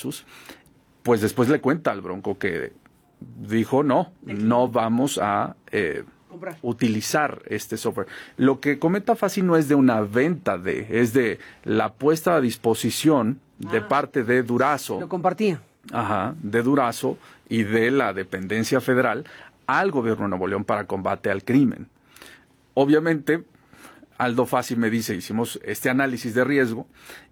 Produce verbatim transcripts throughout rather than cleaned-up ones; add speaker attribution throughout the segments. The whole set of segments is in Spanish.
Speaker 1: Pegasus, pues después le cuenta al Bronco que dijo, no, no vamos a eh, utilizar este software. Lo que comenta Fassi no es de una venta de, es de la puesta a disposición de ah, parte de Durazo.
Speaker 2: Lo compartía.
Speaker 1: Ajá, de Durazo y de la dependencia federal al gobierno de Nuevo León para combate al crimen. Obviamente, Aldo Fassi me dice, hicimos este análisis de riesgo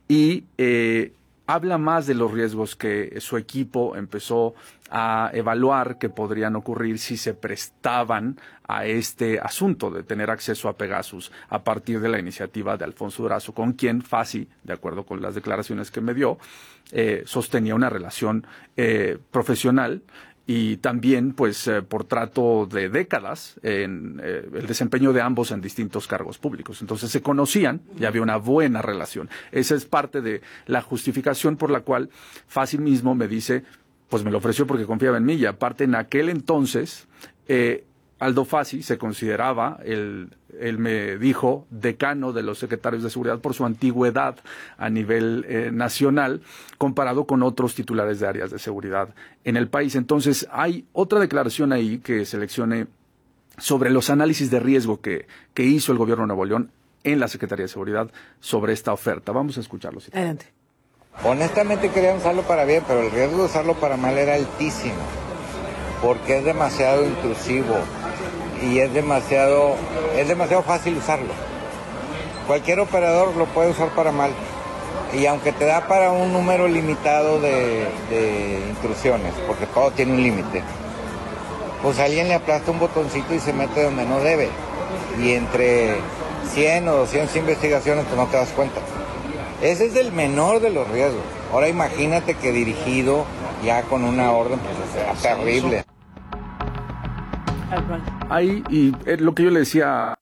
Speaker 1: y eh, habla más de los riesgos que su equipo empezó a evaluar que podrían ocurrir si se prestaban a este asunto de tener acceso a Pegasus a partir de la iniciativa de Alfonso Durazo, con quien Fassi, de acuerdo con las declaraciones que me dio, eh, sostenía una relación eh, profesional y también, pues, eh, por trato de décadas en eh, el desempeño de ambos en distintos cargos públicos. Entonces se conocían y había una buena relación. Esa es parte de la justificación por la cual Fassi mismo me dice, pues me lo ofreció porque confiaba en mí. Y aparte, en aquel entonces, eh, Aldo Fassi se consideraba, él, él me dijo, decano de los secretarios de seguridad por su antigüedad a nivel eh, nacional, comparado con otros titulares de áreas de seguridad en el país. Entonces, hay otra declaración ahí que seleccioné sobre los análisis de riesgo que, que hizo el gobierno de Nuevo León en la Secretaría de Seguridad sobre esta oferta. Vamos a escucharlo. Si
Speaker 2: Adelante.
Speaker 3: Honestamente querían usarlo para bien, pero el riesgo de usarlo para mal era altísimo, porque es demasiado intrusivo y es demasiado, es demasiado fácil usarlo. Cualquier operador lo puede usar para mal, y aunque te da para un número limitado de, de intrusiones, porque todo tiene un límite, pues alguien le aplasta un botoncito y se mete donde no debe, y entre cien o doscientas investigaciones pues no te das cuenta. Ese es el menor de los riesgos. Ahora imagínate que dirigido ya con una orden, pues será terrible.
Speaker 1: Ahí, y eh, lo que yo le decía,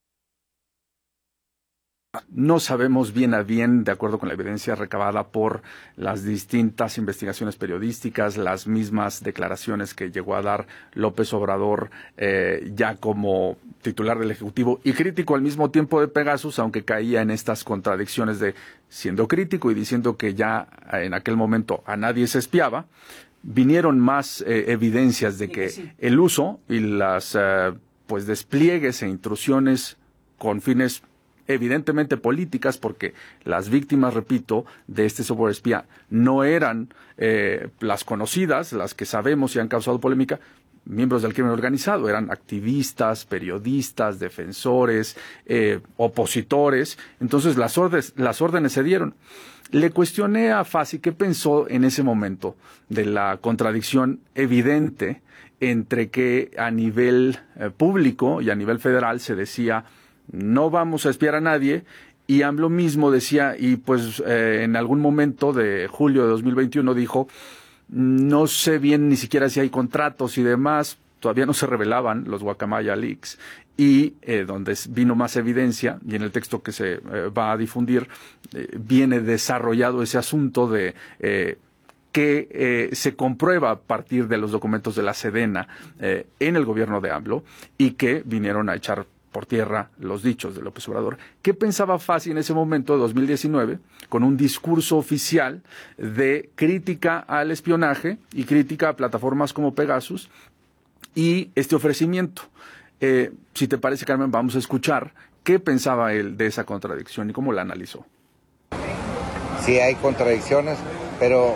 Speaker 1: no sabemos bien a bien, de acuerdo con la evidencia recabada por las distintas investigaciones periodísticas, las mismas declaraciones que llegó a dar López Obrador eh, ya como titular del Ejecutivo y crítico al mismo tiempo de Pegasus, aunque caía en estas contradicciones de siendo crítico y diciendo que ya en aquel momento a nadie se espiaba. Vinieron más eh, evidencias de que sí, el uso y las eh, pues despliegues e intrusiones con fines evidentemente políticas, porque las víctimas, repito, de este software espía no eran eh, las conocidas, las que sabemos y han causado polémica, miembros del crimen organizado, eran activistas, periodistas, defensores, eh, opositores. Entonces las órdenes, las órdenes se dieron. Le cuestioné a Fassi qué pensó en ese momento de la contradicción evidente entre que a nivel eh, público y a nivel federal se decía no vamos a espiar a nadie, y AMLO mismo decía, y pues eh, en algún momento de julio de dos mil veintiuno dijo, no sé bien ni siquiera si hay contratos y demás, todavía no se revelaban los Guacamaya Leaks, y eh, donde vino más evidencia, y en el texto que se eh, va a difundir, eh, viene desarrollado ese asunto de eh, que eh, se comprueba a partir de los documentos de la Sedena eh, en el gobierno de AMLO, y que vinieron a echar por tierra los dichos de López Obrador. ¿Qué pensaba Fassi en ese momento, de dos mil diecinueve, con un discurso oficial de crítica al espionaje y crítica a plataformas como Pegasus y este ofrecimiento? Eh, si te parece, Carmen, vamos a escuchar qué pensaba él de esa contradicción y cómo la analizó.
Speaker 3: Sí hay contradicciones, pero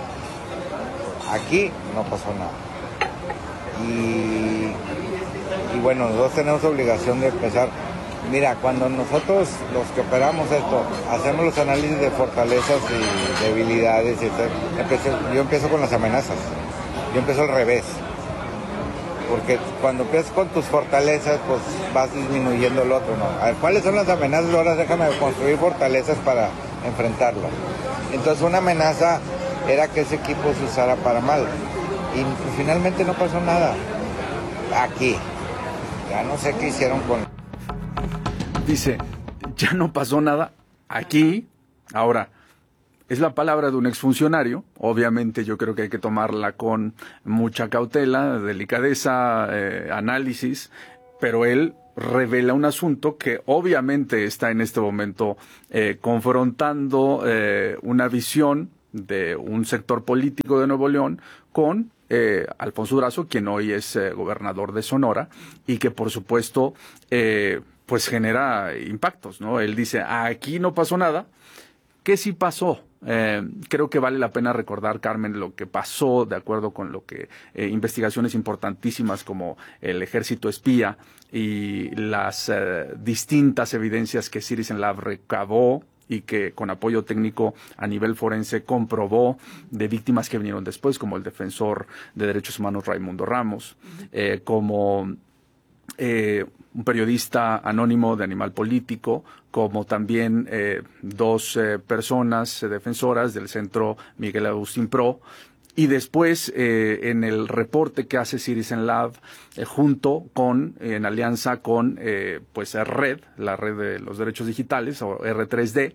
Speaker 3: aquí no pasó nada. Y Y bueno, nosotros tenemos obligación de empezar. Mira, cuando nosotros, los que operamos esto, hacemos los análisis de fortalezas y debilidades, y empecé, yo empiezo con las amenazas. Yo empiezo al revés. Porque cuando empiezas con tus fortalezas, pues vas disminuyendo el otro, ¿no? A ver, ¿cuáles son las amenazas? Ahora déjame construir fortalezas para enfrentarlo. Entonces una amenaza era que ese equipo se usara para mal. Y finalmente no pasó nada. Aquí. Ya no sé qué hicieron con...
Speaker 1: Dice, ya no pasó nada aquí. Ahora, es la palabra de un exfuncionario. Obviamente yo creo que hay que tomarla con mucha cautela, delicadeza, eh, análisis, pero él revela un asunto que obviamente está en este momento eh, confrontando eh, una visión de un sector político de Nuevo León con eh, Alfonso Durazo, quien hoy es eh, gobernador de Sonora, y que por supuesto eh, pues genera impactos, ¿no? Él dice, aquí no pasó nada. ¿Qué sí pasó? Eh, creo que vale la pena recordar, Carmen, lo que pasó de acuerdo con lo que eh, investigaciones importantísimas como el ejército espía y las eh, distintas evidencias que Citizen Lab recabó y que con apoyo técnico a nivel forense comprobó de víctimas que vinieron después, como el defensor de derechos humanos Raimundo Ramos, eh, como eh, un periodista anónimo de Animal Político, como también eh, dos eh, personas eh, defensoras del Centro Miguel Agustín Pro, y después eh, en el reporte que hace Citizen Lab eh, junto con, eh, en alianza con eh, pues Red, la Red de los Derechos Digitales, o R tres D,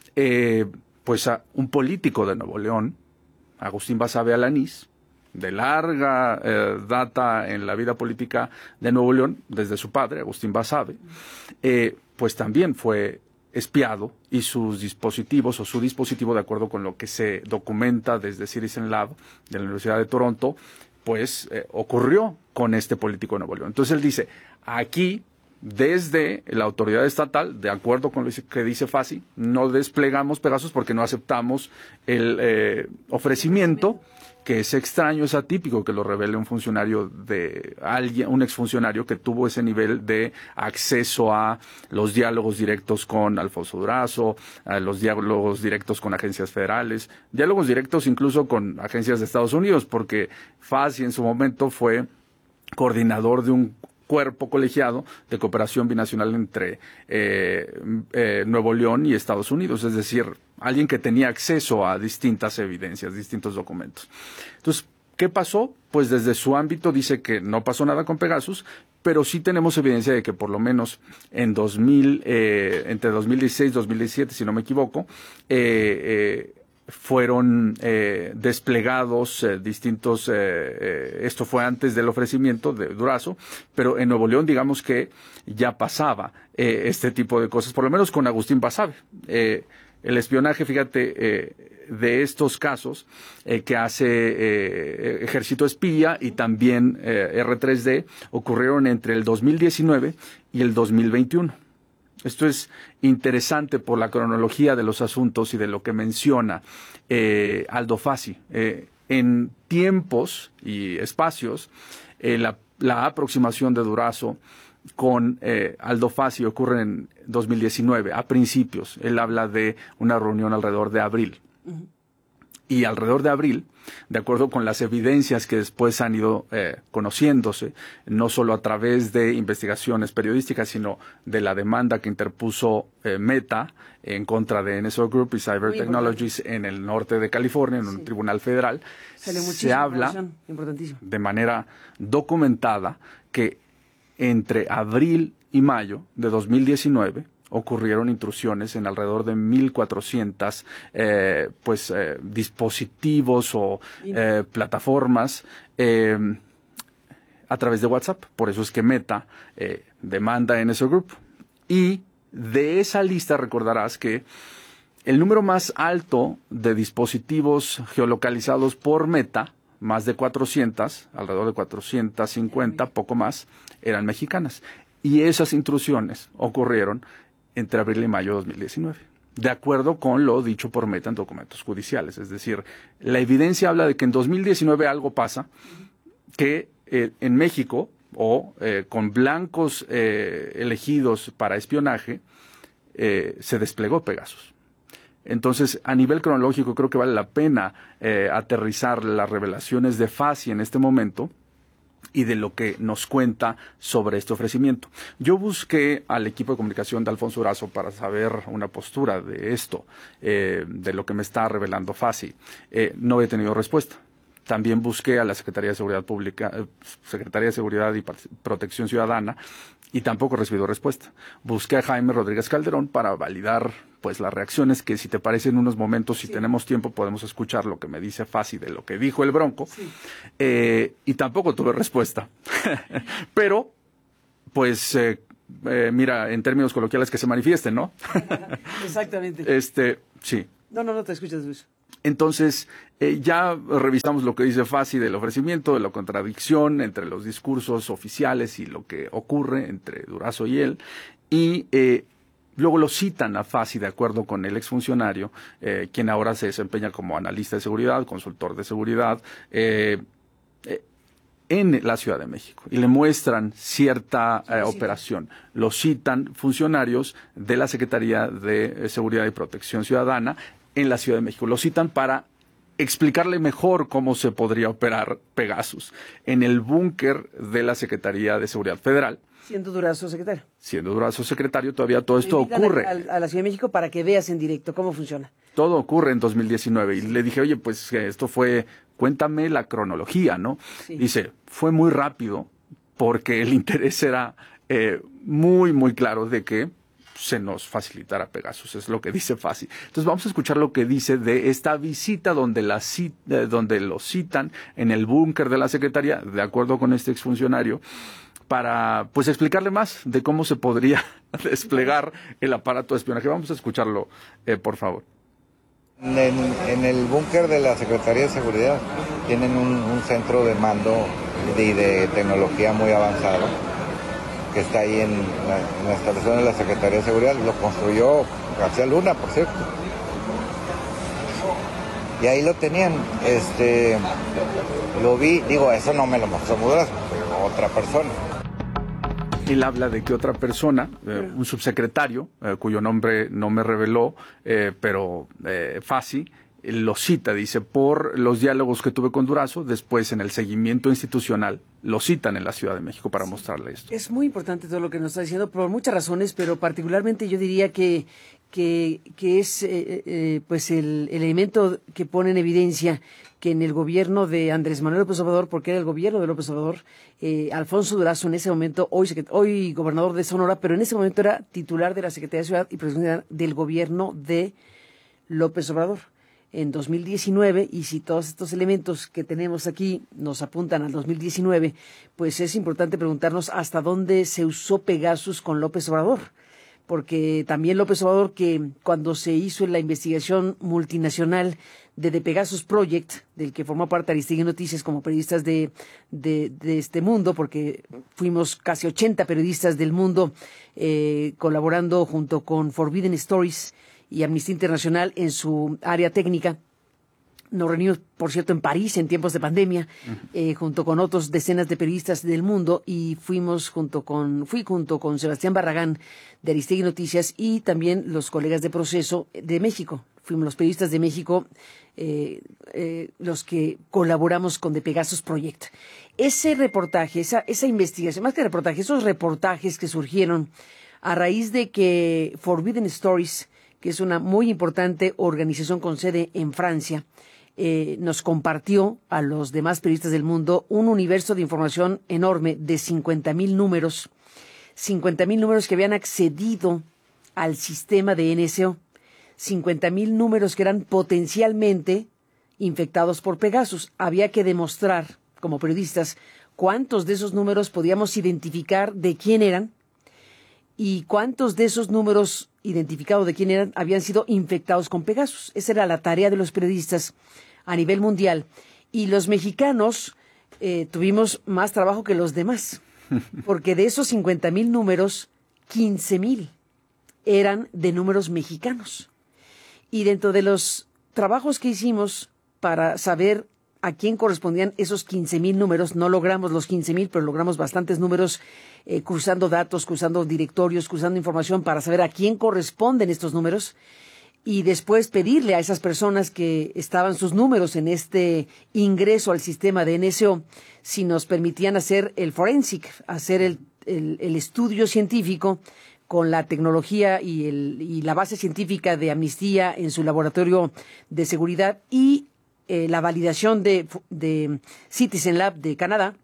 Speaker 1: eh, pues a un político de Nuevo León, Agustín Basabe Alanís, de larga eh, data en la vida política de Nuevo León, desde su padre, Agustín Basabe, eh, pues también fue espiado y sus dispositivos o su dispositivo, de acuerdo con lo que se documenta desde Citizen Lab de la Universidad de Toronto, pues eh, ocurrió con este político de Nuevo León. Entonces él dice, aquí desde la autoridad estatal, de acuerdo con lo que dice Fassi, no desplegamos Pegasus porque no aceptamos el eh, ofrecimiento, que es extraño, es atípico que lo revele un funcionario de alguien, un exfuncionario que tuvo ese nivel de acceso a los diálogos directos con Alfonso Durazo, a los diálogos directos con agencias federales, diálogos directos incluso con agencias de Estados Unidos, porque Fassi en su momento fue coordinador de un cuerpo colegiado de cooperación binacional entre eh, eh, Nuevo León y Estados Unidos, es decir, alguien que tenía acceso a distintas evidencias, distintos documentos. Entonces, ¿qué pasó? Pues desde su ámbito dice que no pasó nada con Pegasus, pero sí tenemos evidencia de que por lo menos en dos mil, eh, entre dos mil dieciséis y dos mil diecisiete, si no me equivoco, eh, eh, fueron eh, desplegados eh, distintos, eh, eh, esto fue antes del ofrecimiento de Durazo, pero en Nuevo León digamos que ya pasaba eh, este tipo de cosas, por lo menos con Agustín Basabe. Eh, el espionaje, fíjate, eh, de estos casos eh, que hace eh, Ejército Espía y también eh, R tres D ocurrieron entre el dos mil diecinueve y el dos mil veintiuno. Esto es interesante por la cronología de los asuntos y de lo que menciona eh, Aldo Fassi. Eh, en tiempos y espacios, eh, la, la aproximación de Durazo con eh, Aldo Fassi ocurre en dos mil diecinueve, a principios. Él habla de una reunión alrededor de abril. Uh-huh. Y alrededor de abril, de acuerdo con las evidencias que después han ido eh, conociéndose, no solo a través de investigaciones periodísticas, sino de la demanda que interpuso eh, Meta en contra de N S O Group y Cyber Technologies en el norte de California, en un sí. tribunal federal, se habla de manera documentada que entre abril y mayo de dos mil diecinueve ocurrieron intrusiones en alrededor de mil cuatrocientos eh, pues, eh, dispositivos o eh, plataformas eh, a través de WhatsApp. Por eso es que Meta eh, demanda a N S O Group. Y de esa lista recordarás que el número más alto de dispositivos geolocalizados por Meta, más de cuatrocientos, alrededor de cuatrocientos cincuenta, poco más, eran mexicanas. Y esas intrusiones ocurrieron entre abril y mayo de dos mil diecinueve, de acuerdo con lo dicho por Meta en documentos judiciales. Es decir, la evidencia habla de que en dos mil diecinueve algo pasa, que eh, en México, o eh, con blancos eh, elegidos para espionaje, eh, se desplegó Pegasus. Entonces, a nivel cronológico, creo que vale la pena eh, aterrizar las revelaciones de Fassi en este momento, y de lo que nos cuenta sobre este ofrecimiento. Yo busqué al equipo de comunicación de Alfonso Durazo para saber una postura de esto, eh, de lo que me está revelando Fassi. Eh, no he tenido respuesta. También busqué a la Secretaría de Seguridad Pública, eh, Secretaría de Seguridad y Protección Ciudadana, y tampoco he recibido respuesta. Busqué a Jaime Rodríguez Calderón para validar pues las reacciones, que si te parece en unos momentos, si sí. tenemos tiempo, podemos escuchar lo que me dice Fassi de lo que dijo el Bronco. Sí. Eh, y tampoco tuve respuesta. Pero, pues, eh, eh, mira, en términos coloquiales, que se manifiesten, ¿no?
Speaker 2: Exactamente.
Speaker 1: Este, sí.
Speaker 2: No, no, no te escuchas, Luis.
Speaker 1: Entonces, eh, ya revisamos lo que dice Fassi del ofrecimiento, de la contradicción entre los discursos oficiales y lo que ocurre entre Durazo y él, y eh, luego lo citan a Fassi de acuerdo con el exfuncionario, eh, quien ahora se desempeña como analista de seguridad, consultor de seguridad, eh, eh, en la Ciudad de México, y le muestran cierta eh, operación. Lo citan funcionarios de la Secretaría de Seguridad y Protección Ciudadana en la Ciudad de México. Lo citan para explicarle mejor cómo se podría operar Pegasus en el búnker de la Secretaría de Seguridad Federal.
Speaker 2: Siendo Durazo secretario.
Speaker 1: Siendo Durazo secretario, todavía todo esto ocurre.
Speaker 2: A, a, a la Ciudad de México para que veas en directo cómo funciona.
Speaker 1: Todo ocurre en dos mil diecinueve. Y le dije, oye, pues esto fue, cuéntame la cronología, ¿no? Sí. Dice, fue muy rápido porque el interés era eh, muy, muy claro de que se nos facilitara Pegasus, es lo que dice Fassi. Entonces vamos a escuchar lo que dice de esta visita donde, la cita, donde lo citan en el búnker de la Secretaría, de acuerdo con este exfuncionario, para pues explicarle más de cómo se podría desplegar el aparato de espionaje. Vamos a escucharlo, eh, por favor.
Speaker 3: En, en el búnker de la Secretaría de Seguridad tienen un, un centro de mando y de, de tecnología muy avanzado, que está ahí en la, en la instalación de la Secretaría de Seguridad. Lo construyó García Luna, por cierto. Y ahí lo tenían. Este, lo vi, digo, eso no me lo mostró Durazo, pero otra persona.
Speaker 1: Él habla de que otra persona, eh, un subsecretario, eh, cuyo nombre no me reveló, eh, pero eh, Fassi, lo cita, dice, por los diálogos que tuve con Durazo, después en el seguimiento institucional, lo citan en la Ciudad de México para mostrarle esto.
Speaker 2: Es muy importante todo lo que nos está diciendo, por muchas razones, pero particularmente yo diría que, que, que es eh, eh, pues el, el elemento que pone en evidencia que en el gobierno de Andrés Manuel López Obrador, porque era el gobierno de López Obrador, eh, Alfonso Durazo en ese momento, hoy, hoy gobernador de Sonora, pero en ese momento era titular de la Secretaría de Ciudad y Protección del gobierno de López Obrador. En dos mil diecinueve, y si todos estos elementos que tenemos aquí nos apuntan al dos mil diecinueve, pues es importante preguntarnos hasta dónde se usó Pegasus con López Obrador, porque también López Obrador, que cuando se hizo la investigación multinacional de The Pegasus Project, del que formó parte Aristegui Noticias como periodistas de, de, de este mundo, porque fuimos casi ochenta periodistas del mundo eh, colaborando junto con Forbidden Stories y Amnistía Internacional en su área técnica. Nos reunimos, por cierto, en París en tiempos de pandemia, uh-huh. eh, junto con otros decenas de periodistas del mundo, y fuimos junto con, fui junto con Sebastián Barragán de Aristegui Noticias y también los colegas de Proceso de México. Fuimos los periodistas de México eh, eh, los que colaboramos con The Pegasus Project. Ese reportaje, esa, esa investigación, más que reportaje, esos reportajes que surgieron a raíz de que Forbidden Stories, que es una muy importante organización con sede en Francia, eh, nos compartió a los demás periodistas del mundo un universo de información enorme de cincuenta mil números, cincuenta mil números que habían accedido al sistema de N S O, cincuenta mil números que eran potencialmente infectados por Pegasus. Había que demostrar, como periodistas, cuántos de esos números podíamos identificar de quién eran y cuántos de esos números identificados de quién eran habían sido infectados con Pegasus. Esa era la tarea de los periodistas a nivel mundial. Y los mexicanos eh, tuvimos más trabajo que los demás, porque de esos cincuenta mil números, quince mil eran de números mexicanos. Y dentro de los trabajos que hicimos para saber a quién correspondían esos quince mil números, no logramos los quince mil, pero logramos bastantes números eh, cruzando datos, cruzando directorios, cruzando información para saber a quién corresponden estos números y después pedirle a esas personas que estaban sus números en este ingreso al sistema de N S O si nos permitían hacer el forensic, hacer el, el, el estudio científico con la tecnología y, el, y la base científica de Amnistía en su laboratorio de seguridad y Eh, la validación de, de Citizen Lab de Canadá.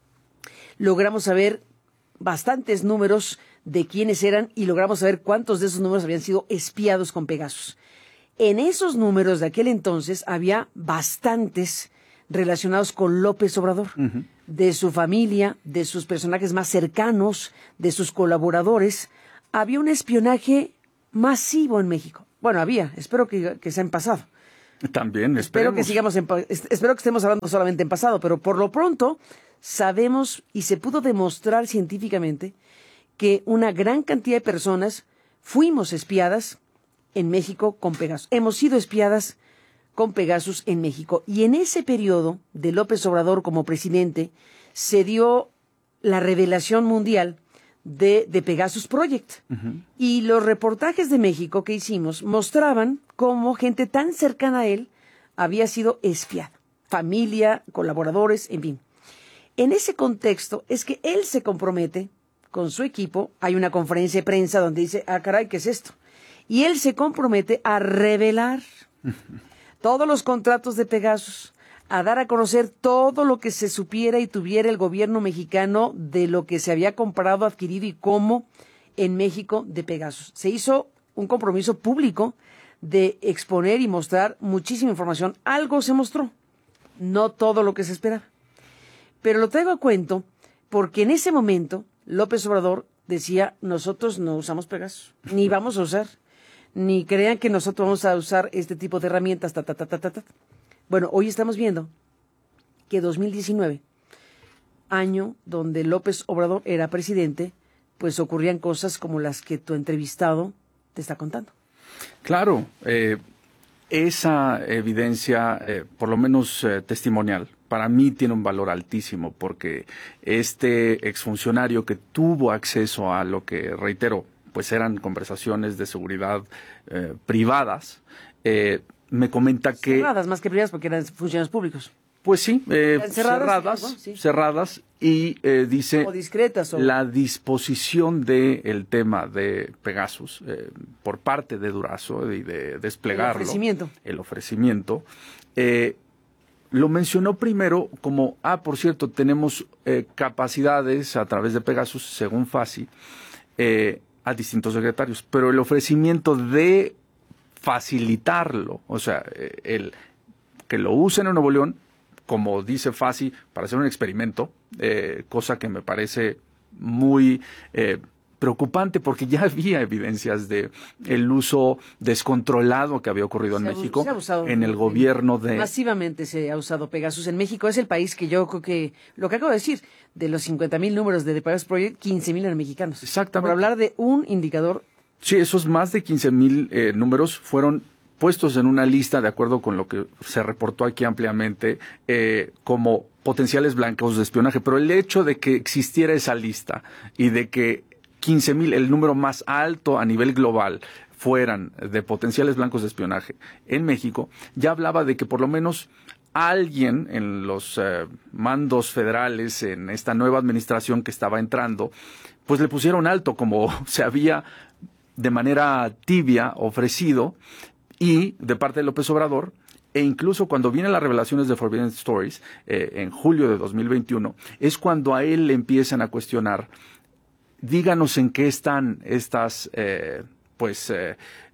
Speaker 2: Logramos saber bastantes números de quiénes eran y logramos saber cuántos de esos números habían sido espiados con Pegasus. En esos números de aquel entonces había bastantes relacionados con López Obrador, uh-huh. de su familia, de sus personajes más cercanos, de sus colaboradores. Había un espionaje masivo en México. Bueno, había, espero que, que se han pasado.
Speaker 1: También,
Speaker 2: espero
Speaker 1: esperemos.
Speaker 2: que sigamos en, espero que estemos hablando solamente en pasado, pero por lo pronto sabemos y se pudo demostrar científicamente que una gran cantidad de personas fuimos espiadas en México con Pegasus. Hemos sido espiadas con Pegasus en México. Y en ese periodo de López Obrador como presidente se dio la revelación mundial de, de Pegasus Project. Uh-huh. Y los reportajes de México que hicimos mostraban cómo gente tan cercana a él había sido espiada. Familia, colaboradores, en fin. En ese contexto es que él se compromete con su equipo. Hay una conferencia de prensa donde dice, ah, caray, ¿qué es esto? Y él se compromete a revelar todos los contratos de Pegasus, a dar a conocer todo lo que se supiera y tuviera el gobierno mexicano de lo que se había comprado, adquirido y cómo en México de Pegasus. Se hizo un compromiso público de exponer y mostrar muchísima información. Algo se mostró, no todo lo que se esperaba. Pero lo traigo a cuento porque en ese momento López Obrador decía, nosotros no usamos Pegasus, ni vamos a usar, ni crean que nosotros vamos a usar este tipo de herramientas, ta, ta, ta, ta, ta, ta. Bueno, hoy estamos viendo que dos mil diecinueve, año donde López Obrador era presidente, pues ocurrían cosas como las que tu entrevistado te está contando.
Speaker 1: Claro, eh, esa evidencia, eh, por lo menos eh, testimonial, para mí tiene un valor altísimo porque este exfuncionario que tuvo acceso a lo que, reitero, pues eran conversaciones de seguridad eh, privadas, eh, me comenta que...
Speaker 2: Cerradas más que privadas porque eran funcionarios públicos.
Speaker 1: Pues sí, eh, cerradas,
Speaker 2: cerradas,
Speaker 1: cerradas,
Speaker 2: sí.
Speaker 1: cerradas y eh, dice
Speaker 2: o discretas, o...
Speaker 1: la disposición del tema de Pegasus eh, por parte de Durazo y de desplegarlo.
Speaker 2: El ofrecimiento.
Speaker 1: El ofrecimiento. Eh, lo mencionó primero como, ah, por cierto, tenemos eh, capacidades a través de Pegasus, según Fassi, eh, a distintos secretarios, pero el ofrecimiento de facilitarlo, o sea, el que lo usen en Nuevo León, como dice Fassi, para hacer un experimento, eh, cosa que me parece muy eh, preocupante porque ya había evidencias de el uso descontrolado que había ocurrido en
Speaker 2: se
Speaker 1: México,
Speaker 2: se ha usado,
Speaker 1: en el gobierno de...
Speaker 2: Masivamente se ha usado Pegasus en México. Es el país que yo creo que, lo que acabo de decir, de los cincuenta mil números de Pegasus Project, quince mil eran mexicanos.
Speaker 1: Exactamente.
Speaker 2: Por hablar de un indicador.
Speaker 1: Sí, esos más de quince mil eh, números fueron puestos en una lista, de acuerdo con lo que se reportó aquí ampliamente, eh, como potenciales blancos de espionaje. Pero el hecho de que existiera esa lista y de que quince mil, el número más alto a nivel global, fueran de potenciales blancos de espionaje en México, ya hablaba de que por lo menos alguien en los eh, mandos federales, en esta nueva administración que estaba entrando, pues le pusieron alto, como se había de manera tibia ofrecido, y de parte de López Obrador, e incluso cuando vienen las revelaciones de Forbidden Stories, eh, en julio de dos mil veintiuno, es cuando a él le empiezan a cuestionar, díganos en qué están estas, eh, pues, eh,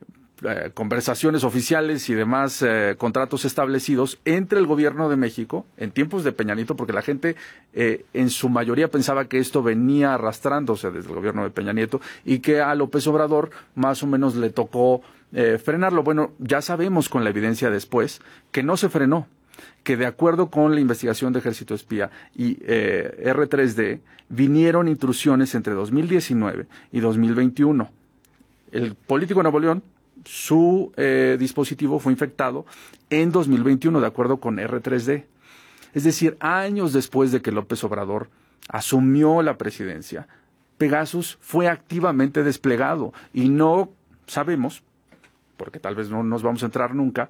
Speaker 1: eh, conversaciones oficiales y demás eh, contratos establecidos entre el gobierno de México en tiempos de Peña Nieto, porque la gente eh, en su mayoría pensaba que esto venía arrastrándose desde el gobierno de Peña Nieto y que a López Obrador más o menos le tocó eh, frenarlo. Bueno, ya sabemos con la evidencia después que no se frenó, que de acuerdo con la investigación de Ejército Espía y eh, erre tres de, vinieron intrusiones entre dos mil diecinueve y dos mil veintiuno. El político de Nuevo León, su eh, dispositivo fue infectado en dos mil veintiuno, de acuerdo con erre tres de. Es decir, años después de que López Obrador asumió la presidencia, Pegasus fue activamente desplegado y no sabemos, porque tal vez no nos vamos a enterar nunca,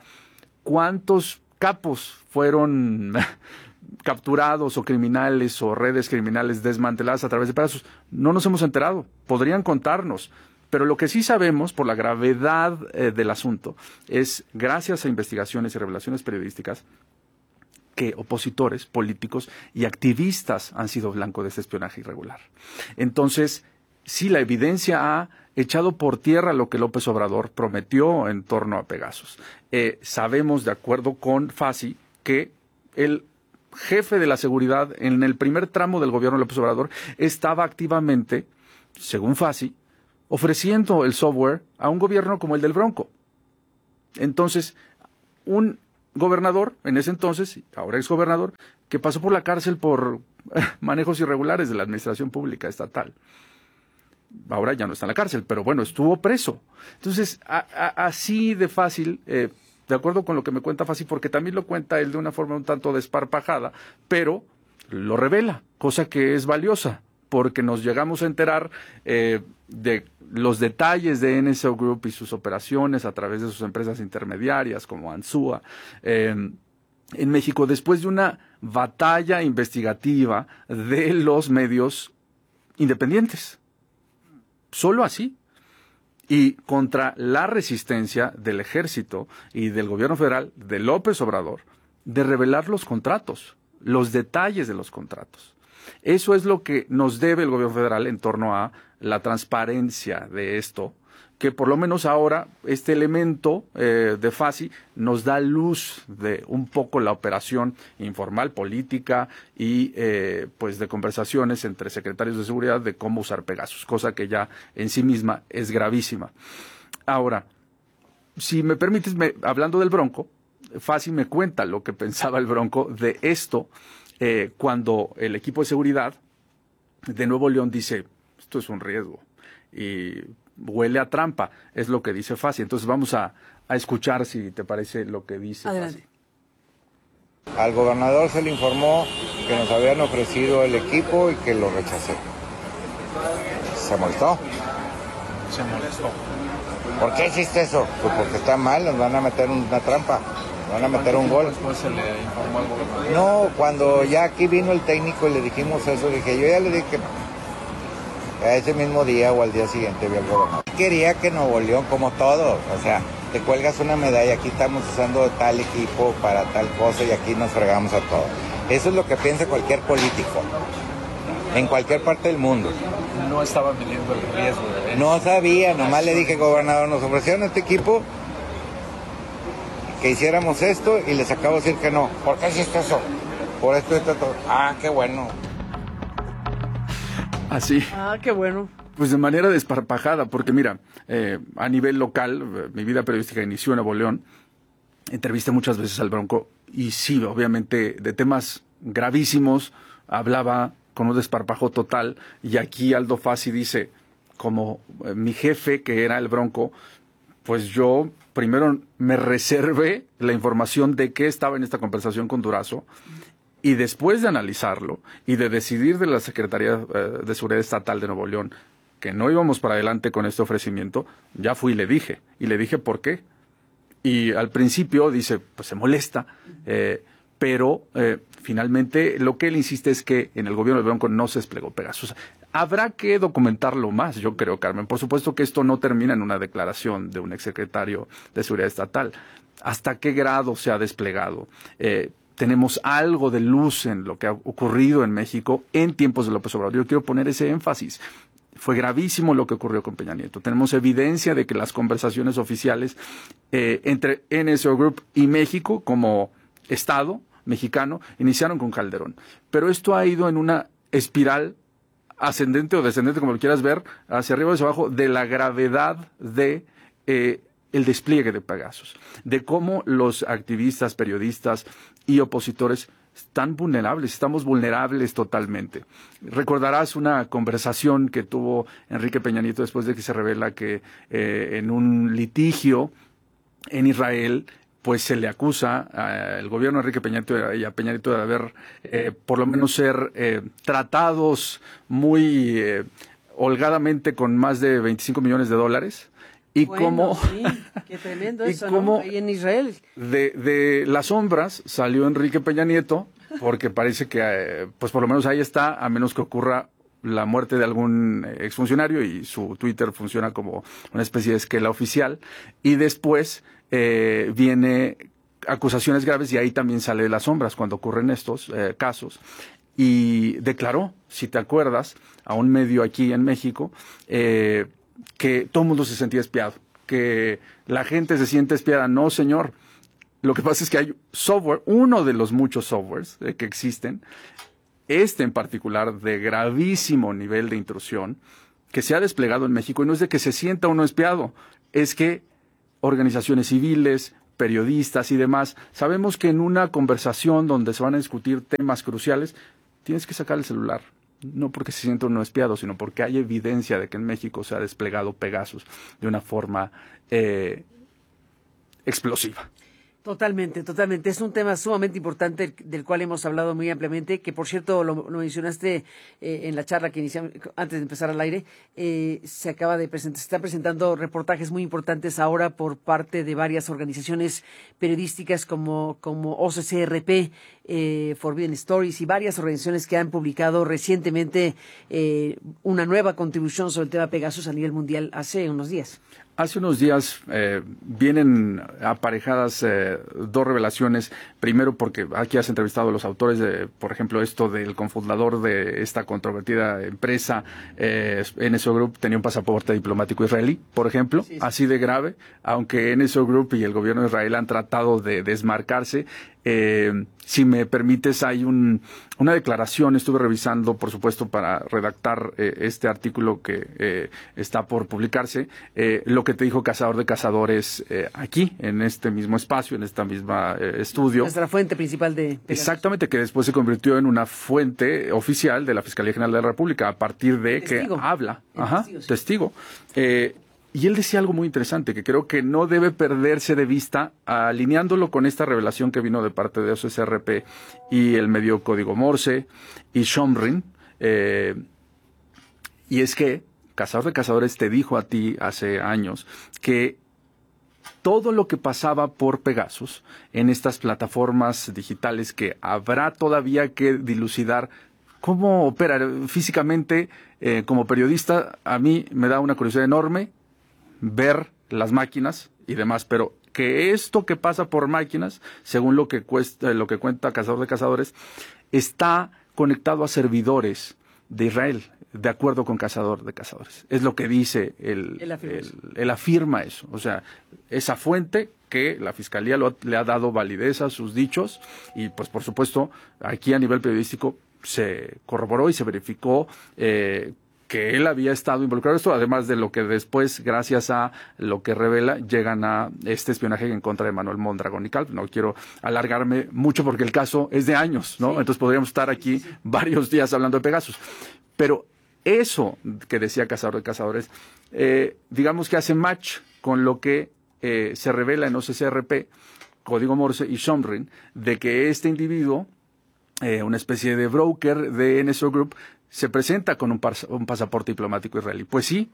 Speaker 1: cuántos capos fueron capturados o criminales o redes criminales desmanteladas a través de Pegasus. No nos hemos enterado, podrían contarnos. Pero lo que sí sabemos, por la gravedad eh, del asunto, es, gracias a investigaciones y revelaciones periodísticas, que opositores, políticos y activistas han sido blanco de este espionaje irregular. Entonces, sí, la evidencia ha echado por tierra lo que López Obrador prometió en torno a Pegasus. Eh, sabemos, de acuerdo con Fassi, que el jefe de la seguridad en el primer tramo del gobierno de López Obrador estaba activamente, según Fassi, ofreciendo el software a un gobierno como el del Bronco. Entonces, un gobernador, en ese entonces, ahora ex gobernador, que pasó por la cárcel por manejos irregulares de la administración pública estatal. Ahora ya no está en la cárcel, pero bueno, estuvo preso. Entonces, a, a, así de fácil, eh, de acuerdo con lo que me cuenta Fassi, porque también lo cuenta él de una forma un tanto desparpajada, pero lo revela, cosa que es valiosa, porque nos llegamos a enterar eh, de los detalles de N S O Group y sus operaciones a través de sus empresas intermediarias como Ansúa, eh, en México, después de una batalla investigativa de los medios independientes. Solo así. Y contra la resistencia del ejército y del gobierno federal de López Obrador de revelar los contratos, los detalles de los contratos. Eso es lo que nos debe el gobierno federal en torno a la transparencia de esto, que por lo menos ahora este elemento eh, de Fassi nos da luz de un poco la operación informal, política y eh, pues de conversaciones entre secretarios de seguridad de cómo usar Pegasus, cosa que ya en sí misma es gravísima. Ahora, si me permites, me, hablando del Bronco, Fassi me cuenta lo que pensaba el Bronco de esto eh, cuando el equipo de seguridad de Nuevo León dice, esto es un riesgo y huele a trampa, es lo que dice Fassi. Entonces vamos a, a escuchar si te parece lo que dice Fassi.
Speaker 3: Al gobernador se le informó que nos habían ofrecido el equipo y que lo rechacé. ¿Se molestó?
Speaker 1: Se molestó.
Speaker 3: ¿Por qué hiciste eso? Pues porque está mal, nos van a meter una trampa, nos van a meter un gol.
Speaker 1: Después se le informó al gobernador.
Speaker 3: No, cuando ya aquí vino el técnico y le dijimos eso, dije, yo ya le dije que a ese mismo día o al día siguiente vi al gobernador. Quería que Nuevo León, como todos, o sea, te cuelgas una medalla, aquí estamos usando tal equipo para tal cosa y aquí nos fregamos a todos. Eso es lo que piensa cualquier político, en cualquier parte del mundo.
Speaker 1: No estaba midiendo el riesgo. De
Speaker 3: no sabía, nomás le dije, gobernador, nos ofrecieron este equipo, que hiciéramos esto y les acabo de decir que no. ¿Por qué hiciste eso? Por esto, esto, esto. Ah, qué bueno.
Speaker 1: Así.
Speaker 2: Ah, qué bueno.
Speaker 1: Pues de manera desparpajada, porque mira, eh, a nivel local, eh, mi vida periodística inició en Nuevo León, entrevisté muchas veces al Bronco, y sí, obviamente, de temas gravísimos, hablaba con un desparpajo total, y aquí Aldo Fassi dice, como eh, mi jefe, que era el Bronco, pues yo primero me reservé la información de qué estaba en esta conversación con Durazo, y después de analizarlo y de decidir de la Secretaría de Seguridad Estatal de Nuevo León que no íbamos para adelante con este ofrecimiento, ya fui y le dije. Y le dije por qué. Y al principio dice, pues se molesta, eh, pero eh, finalmente lo que él insiste es que en el gobierno del Bronco no se desplegó Pegasus. Habrá que documentarlo más, yo creo, Carmen. Por supuesto que esto no termina en una declaración de un exsecretario de Seguridad Estatal. ¿Hasta qué grado se ha desplegado? Eh, Tenemos algo de luz en lo que ha ocurrido en México en tiempos de López Obrador. Yo quiero poner ese énfasis. Fue gravísimo lo que ocurrió con Peña Nieto. Tenemos evidencia de que las conversaciones oficiales eh, entre N S O Group y México como Estado mexicano iniciaron con Calderón. Pero esto ha ido en una espiral ascendente o descendente, como lo quieras ver, hacia arriba o hacia abajo, de la gravedad de eh, el despliegue de Pegasus, de cómo los activistas, periodistas y opositores están vulnerables, estamos vulnerables totalmente. Recordarás una conversación que tuvo Enrique Peña Nieto después de que se revela que eh, en un litigio en Israel, pues se le acusa al gobierno de Enrique Peña Nieto y a Peña Nieto de haber, eh, por lo menos ser eh, tratados muy eh, holgadamente con más de veinticinco millones de dólares. Y
Speaker 2: bueno,
Speaker 1: cómo,
Speaker 2: sí, qué tremendo
Speaker 1: y
Speaker 2: eso,
Speaker 1: cómo
Speaker 2: ¿no? Ahí en Israel.
Speaker 1: De, de las sombras salió Enrique Peña Nieto, porque parece que, eh, pues por lo menos ahí está, a menos que ocurra la muerte de algún exfuncionario y su Twitter funciona como una especie de esquela oficial. Y después eh, viene acusaciones graves y ahí también sale de las sombras cuando ocurren estos eh, casos. Y declaró, si te acuerdas, a un medio aquí en México, eh, que todo el mundo se sentía espiado, que la gente se siente espiada. No, señor. Lo que pasa es que hay software, uno de los muchos softwares eh, que existen, este en particular de gravísimo nivel de intrusión, que se ha desplegado en México, y no es de que se sienta uno espiado, es que organizaciones civiles, periodistas y demás, sabemos que en una conversación donde se van a discutir temas cruciales, tienes que sacar el celular. No porque se sienta uno espiado, sino porque hay evidencia de que en México se ha desplegado Pegasus de una forma eh, explosiva.
Speaker 2: Totalmente, totalmente. Es un tema sumamente importante del cual hemos hablado muy ampliamente, que por cierto lo, lo mencionaste eh, en la charla que iniciamos antes de empezar al aire. Eh, se acaba de presentar, se están presentando reportajes muy importantes ahora por parte de varias organizaciones periodísticas como, como O C C R P, eh, Forbidden Stories y varias organizaciones que han publicado recientemente eh, una nueva contribución sobre el tema Pegasus a nivel mundial hace unos días.
Speaker 1: Hace unos días eh, vienen aparejadas eh, dos revelaciones. Primero, porque aquí has entrevistado a los autores de, por ejemplo, esto del cofundador de esta controvertida empresa, eh, N S O Group, tenía un pasaporte diplomático israelí, por ejemplo, sí, sí. Así de grave, aunque N S O Group y el gobierno de Israel han tratado de desmarcarse. Eh, si me permites, hay un, una declaración, estuve revisando, por supuesto, para redactar eh, este artículo que eh, está por publicarse, eh, lo que te dijo Cazador de Cazadores eh, aquí, en este mismo espacio, en esta misma eh, estudio.
Speaker 2: Nuestra fuente principal de Pegasus.
Speaker 1: Exactamente, que después se convirtió en una fuente oficial de la Fiscalía General de la República, a partir de testigo. que habla, el ajá, testigo. Sí. testigo. Eh, Y él decía algo muy interesante, que creo que no debe perderse de vista, alineándolo con esta revelación que vino de parte de O C C R P y el medio Código Morse y Shomrin. Eh, y es que Cazador de Cazadores te dijo a ti hace años que todo lo que pasaba por Pegasus en estas plataformas digitales, que habrá todavía que dilucidar cómo opera físicamente, eh, como periodista, a mí me da una curiosidad enorme ver las máquinas y demás, pero que esto que pasa por máquinas, según lo que cuesta, lo que cuenta Cazador de Cazadores, está conectado a servidores de Israel, de acuerdo con Cazador de Cazadores. Es lo que dice él. Él afirma, él, él afirma eso. O sea, esa fuente que la Fiscalía lo, le ha dado validez a sus dichos y, pues, por supuesto, aquí a nivel periodístico se corroboró y se verificó eh, que él había estado involucrado en esto, además de lo que después, gracias a lo que revela, llegan a este espionaje en contra de Manuel Mondragón y Calv. No quiero alargarme mucho porque el caso es de años, ¿no? Sí. Entonces podríamos estar aquí sí, sí. varios días hablando de Pegasus. Pero eso que decía Cazador de Cazadores, eh, digamos que hace match con lo que eh, se revela en O C C R P, Código Morse y Shomrin, de que este individuo, eh, una especie de broker de N S O Group, se presenta con un, pas un pasaporte diplomático israelí. Pues sí,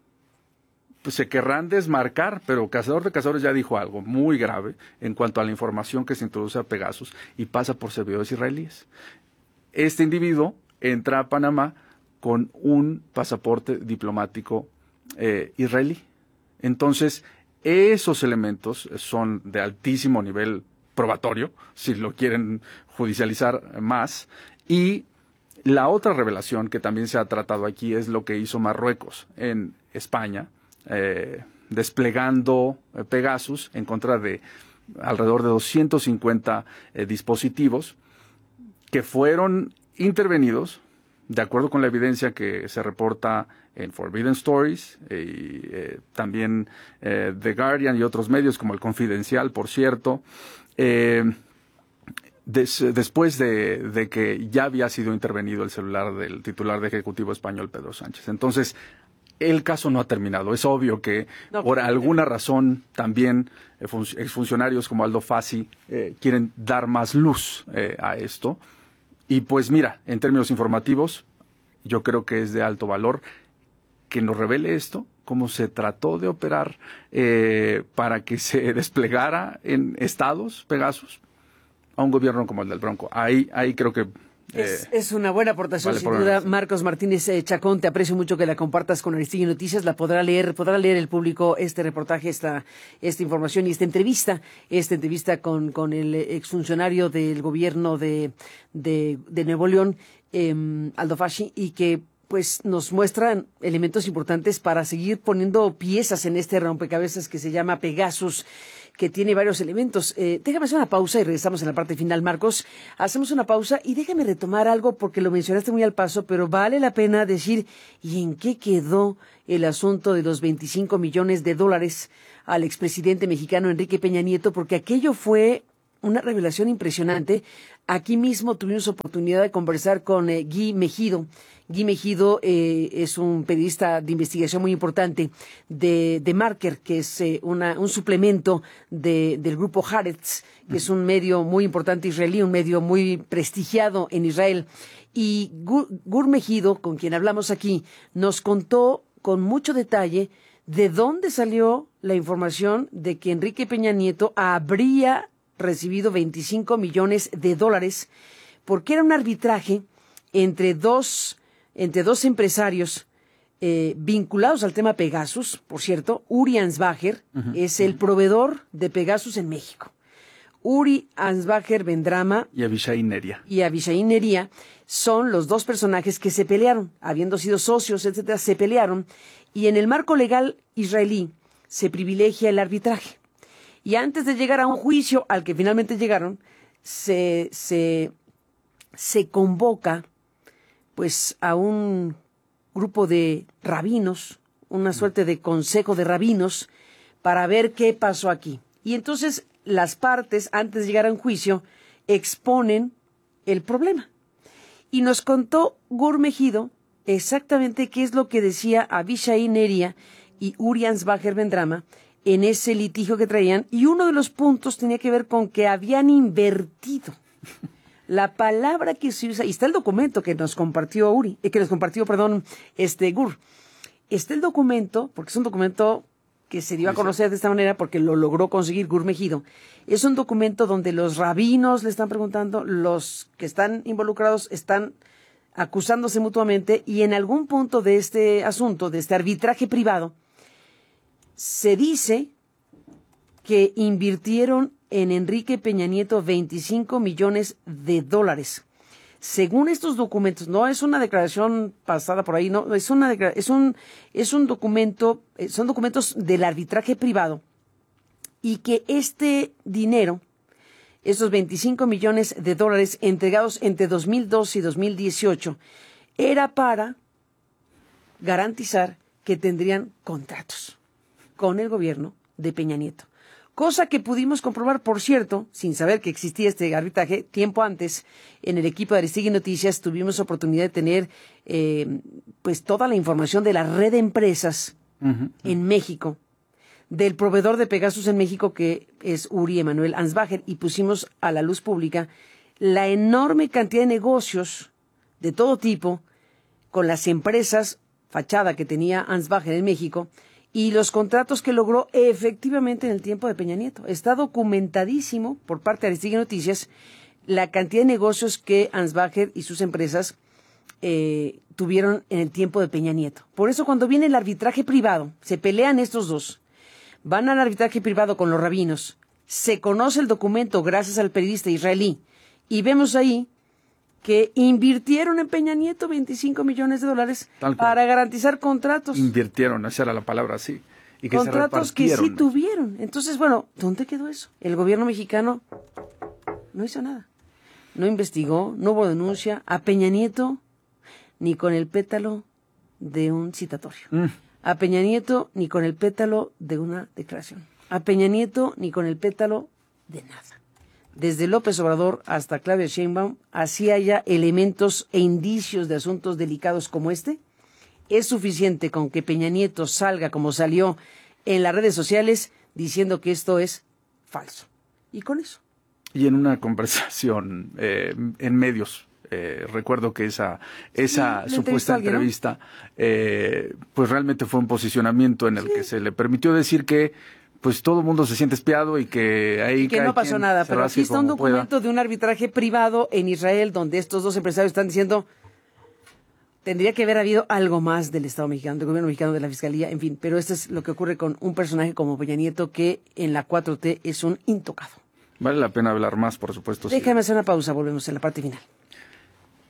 Speaker 1: pues se querrán desmarcar, pero Cazador de Cazadores ya dijo algo muy grave en cuanto a la información que se introduce a Pegasus y pasa por servidores israelíes. Este individuo entra a Panamá con un pasaporte diplomático eh, israelí. Entonces, esos elementos son de altísimo nivel probatorio, si lo quieren judicializar más, y la otra revelación que también se ha tratado aquí es lo que hizo Marruecos en España, eh, desplegando eh, Pegasus en contra de alrededor de doscientos cincuenta eh, dispositivos que fueron intervenidos, de acuerdo con la evidencia que se reporta en Forbidden Stories eh, y eh, también eh, The Guardian y otros medios como El Confidencial, por cierto, eh, Des, después de, de que ya había sido intervenido el celular del titular de Ejecutivo español, Pedro Sánchez. Entonces, el caso no ha terminado. Es obvio que no, por alguna razón también eh, fun exfuncionarios como Aldo Fassi eh, quieren dar más luz eh, a esto. Y pues mira, en términos informativos, yo creo que es de alto valor que nos revele esto, cómo se trató de operar eh, para que se desplegara en estados Pegasus a un gobierno como el del Bronco. Ahí, ahí creo que... Eh,
Speaker 2: es, es una buena aportación, vale, sin duda. Marcos Martínez eh, Chacón, te aprecio mucho que la compartas con Aristegui Noticias. La podrá leer, podrá leer el público este reportaje, esta, esta información y esta entrevista, esta entrevista con, con el exfuncionario del gobierno de, de, de Nuevo León, eh, Aldo Fassi, y que pues nos muestran elementos importantes para seguir poniendo piezas en este rompecabezas que se llama Pegasus. que tiene varios elementos. Eh, déjame hacer una pausa y regresamos en la parte final, Marcos. Hacemos una pausa y déjame retomar algo porque lo mencionaste muy al paso, pero vale la pena decir, ¿y en qué quedó el asunto de los veinticinco millones de dólares al expresidente mexicano Enrique Peña Nieto? Porque aquello fue una revelación impresionante. Aquí mismo tuvimos oportunidad de conversar con eh, Guy Mejido. Guy Mejido eh, es un periodista de investigación muy importante de, de Marker, que es eh, una, un suplemento de, del grupo Haaretz, que es un medio muy importante israelí, un medio muy prestigiado en Israel. Y Gur, Gur Mejido, con quien hablamos aquí, nos contó con mucho detalle de dónde salió la información de que Enrique Peña Nieto habría recibido veinticinco millones de dólares, porque era un arbitraje entre dos, entre dos empresarios eh, vinculados al tema Pegasus. Por cierto, Uri Ansbacher uh-huh, es el uh-huh. proveedor de Pegasus en México. Uri Ansbacher Vendrama
Speaker 1: y Abishai Neria.
Speaker 2: Y Abishai Neria son los dos personajes que se pelearon, habiendo sido socios, etcétera, se pelearon, y en el marco legal israelí se privilegia el arbitraje. Y antes de llegar a un juicio al que finalmente llegaron, se, se, se convoca pues a un grupo de rabinos, una suerte de consejo de rabinos, para ver qué pasó aquí. Y entonces las partes, antes de llegar a un juicio, exponen el problema. Y nos contó Gur Mejido exactamente qué es lo que decía Abishai Neria y Uri Ansbacher Vendrama en ese litigio que traían, y uno de los puntos tenía que ver con que habían invertido. La palabra que se usa, y está el documento que nos compartió Uri, eh, que nos compartió, perdón, este Gur. Está el documento, porque es un documento que se dio a conocer de esta manera porque lo logró conseguir Gur Mejido. Es un documento donde los rabinos le están preguntando, los que están involucrados están acusándose mutuamente, y en algún punto de este asunto, de este arbitraje privado, se dice que invirtieron en Enrique Peña Nieto veinticinco millones de dólares. Según estos documentos, no es una declaración pasada por ahí, no, es una es un es un documento, son documentos del arbitraje privado, y que este dinero, esos veinticinco millones de dólares entregados entre dos mil doce y dos mil dieciocho, era para garantizar que tendrían contratos con el gobierno de Peña Nieto. Cosa que pudimos comprobar, por cierto, sin saber que existía este arbitraje, tiempo antes, en el equipo de Aristegui Noticias tuvimos oportunidad de tener eh, pues toda la información de la red de empresas uh-huh. en México, del proveedor de Pegasus en México, que es Uri Emanuel Ansbacher, y pusimos a la luz pública la enorme cantidad de negocios de todo tipo con las empresas fachada que tenía Ansbacher en México, y los contratos que logró efectivamente en el tiempo de Peña Nieto. Está documentadísimo por parte de Aristegui Noticias la cantidad de negocios que Ansbacher y sus empresas eh, tuvieron en el tiempo de Peña Nieto. Por eso cuando viene el arbitraje privado, se pelean estos dos, van al arbitraje privado con los rabinos, se conoce el documento gracias al periodista israelí, y vemos ahí que invirtieron en Peña Nieto veinticinco millones de dólares para garantizar contratos.
Speaker 1: Invirtieron, esa era la palabra, sí. Y que
Speaker 2: contratos
Speaker 1: se
Speaker 2: que sí tuvieron. Entonces, bueno, ¿dónde quedó eso? El gobierno mexicano no hizo nada. No investigó, no hubo denuncia. A Peña Nieto, ni con el pétalo de un citatorio. Mm. A Peña Nieto, ni con el pétalo de una declaración. A Peña Nieto, ni con el pétalo de nada. Desde López Obrador hasta Claudia Sheinbaum, así haya elementos e indicios de asuntos delicados como este, es suficiente con que Peña Nieto salga como salió en las redes sociales diciendo que esto es falso. Y con eso.
Speaker 1: Y en una conversación eh, en medios, eh, recuerdo que esa, esa sí, supuesta alguien, entrevista, ¿no? eh, pues realmente fue un posicionamiento en el sí. que se le permitió decir que pues todo el mundo se siente espiado y que ahí...
Speaker 2: Y que no pasó nada, pero aquí está un documento pueda. de un arbitraje privado en Israel donde estos dos empresarios están diciendo tendría que haber habido algo más del Estado mexicano, del gobierno mexicano, de la Fiscalía, en fin, pero esto es lo que ocurre con un personaje como Peña Nieto, que en la cuatro T es un intocado.
Speaker 1: Vale la pena hablar más, por supuesto.
Speaker 2: Déjame sí. hacer una pausa, volvemos en la parte final.